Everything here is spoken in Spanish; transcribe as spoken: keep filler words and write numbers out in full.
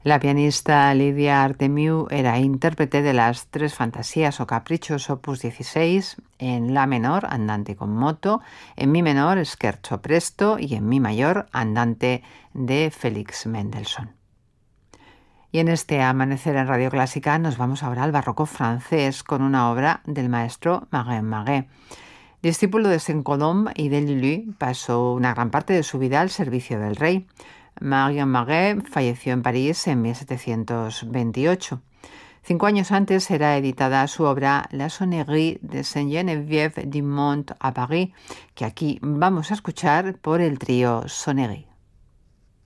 La pianista Lydia Artemiu era intérprete de las tres fantasías o caprichos opus dieciséis en la menor, andante con moto, en mi menor, scherzo presto y en mi mayor, andante de Félix Mendelssohn. Y en este amanecer en Radio Clásica nos vamos ahora al barroco francés con una obra del maestro Marion Maguet. Discípulo de Saint-Colombe y de Lully, pasó una gran parte de su vida al servicio del rey. Marion Maguet falleció en París en mil setecientos veintiocho. Cinco años antes era editada su obra La Sonnerie de Saint-Geneviève du Mont à Paris, que aquí vamos a escuchar por el trío Sonnerie.